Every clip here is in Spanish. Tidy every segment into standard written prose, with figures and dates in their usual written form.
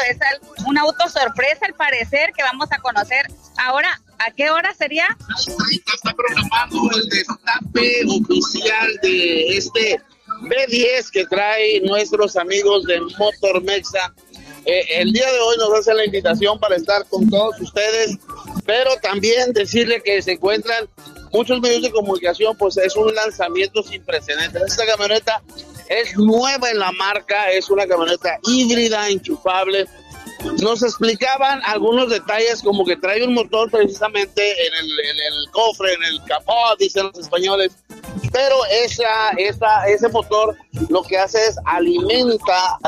un auto sorpresa al parecer que vamos a conocer ahora. ¿A qué hora sería? Ahorita está programado el destape oficial de este B10 que trae nuestros amigos de Motor Mexa. El día de hoy nos hacen la invitación para estar con todos ustedes, pero también decirle que se encuentran muchos medios de comunicación, pues es un lanzamiento sin precedentes. Esta camioneta es nueva en la marca, es una camioneta híbrida, enchufable. Nos explicaban algunos detalles, como que trae un motor precisamente en el cofre, en el capó, dicen los españoles, pero ese motor lo que hace es alimenta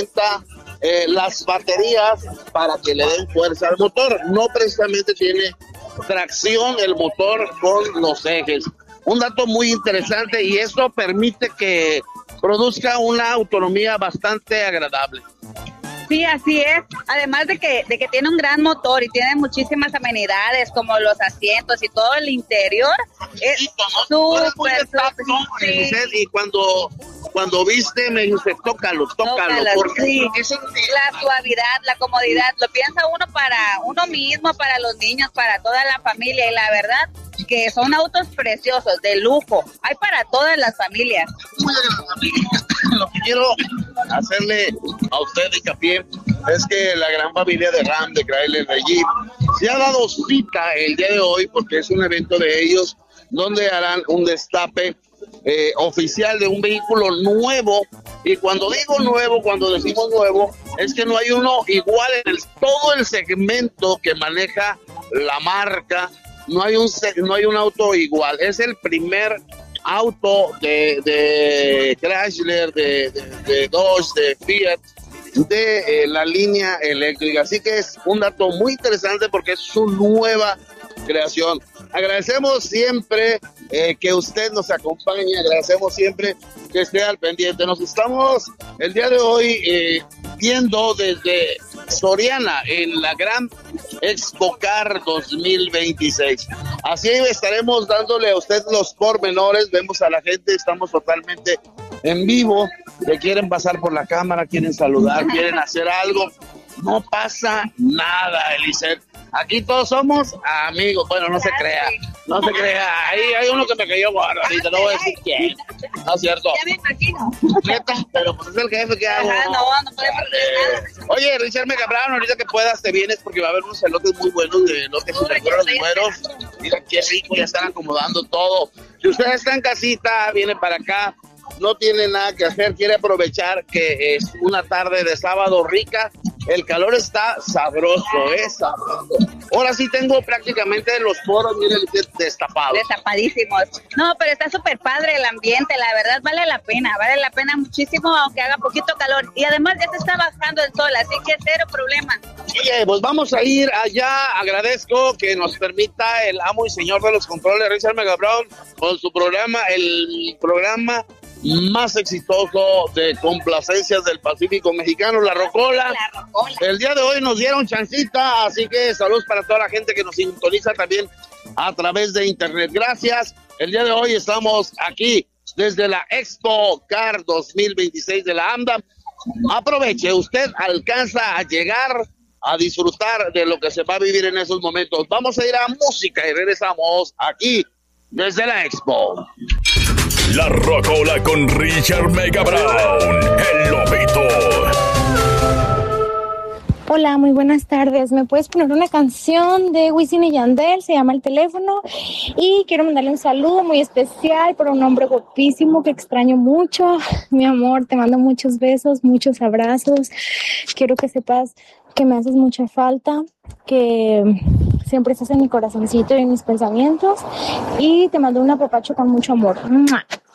las baterías para que le den fuerza al motor. No precisamente tiene tracción el motor con los ejes. Un dato muy interesante, y esto permite que produzca una autonomía bastante agradable. Sí, así es. Además de que tiene un gran motor y tiene muchísimas amenidades como los asientos y todo el interior. Es súper. Sí. Y cuando viste me dice, tócalo, porque sí. La suavidad, la comodidad, lo piensa uno para uno mismo, para los niños, para toda la familia, y la verdad que son autos preciosos, de lujo. Hay para todas las familias. Lo que quiero hacerle a usted hincapié es que la gran familia de Ram, de Chrysler, de Jeep, se ha dado cita el día de hoy porque es un evento de ellos donde harán un destape oficial de un vehículo nuevo. Y cuando digo nuevo, cuando decimos nuevo, es que no hay uno igual en todo el segmento que maneja la marca. No hay un auto igual. Es el primer auto de Chrysler, de Dodge, de Fiat, de la línea eléctrica. Así que es un dato muy interesante porque es su nueva creación. Agradecemos siempre que usted nos acompañe, agradecemos siempre que esté al pendiente. Nos estamos el día de hoy viendo desde Soriana en la Gran Expo Car 2026. Así estaremos dándole a usted los pormenores. Vemos a la gente, estamos totalmente en vivo. Le quieren pasar por la cámara, quieren saludar, quieren hacer algo. No pasa nada, Eliseth. Aquí todos somos amigos. Bueno, no se crea. Ahí hay uno que me cayó gordo ahorita, no voy a decir quién. No es cierto. Ya me imagino. Neta, pero pues es el jefe que hago. No puede perder nada. Oye, Richard Megabrón, ahorita que puedas te vienes porque va a haber unos elotes muy buenos de elotes y recuerdos buenos. Mira qué rico, ya están acomodando todo. Si usted está en casita, viene para acá, no tiene nada que hacer, quiere aprovechar que es una tarde de sábado rica. El calor está sabroso, sabroso. Ahora sí tengo prácticamente los poros, miren, destapados. Destapadísimos. No, pero está súper padre el ambiente, la verdad vale la pena muchísimo, aunque haga poquito calor. Y además ya se está bajando el sol, así que cero problema. Oye, pues vamos a ir allá. Agradezco que nos permita el amo y señor de los controles, Richard Megabrón, con su programa, el programa más exitoso de complacencias del Pacífico mexicano, La Rocola. El día de hoy nos dieron chancita, así que saludos para toda la gente que nos sintoniza también a través de internet. Gracias. El día de hoy estamos aquí desde la Expo Car 2026 de la AMDA. Aproveche, usted alcanza a llegar a disfrutar de lo que se va a vivir en esos momentos. Vamos a ir a música y regresamos aquí desde la Expo. La Rocola con Richard Megabrón, el Lobito. Hola, muy buenas tardes. ¿Me puedes poner una canción de Wisin y Yandel? Se llama El Teléfono. Y quiero mandarle un saludo muy especial por un hombre guapísimo que extraño mucho. Mi amor, te mando muchos besos, muchos abrazos. Quiero que sepas que me haces mucha falta, que siempre estás en mi corazoncito y en mis pensamientos. Y te mando un apapacho con mucho amor. ¡Mua!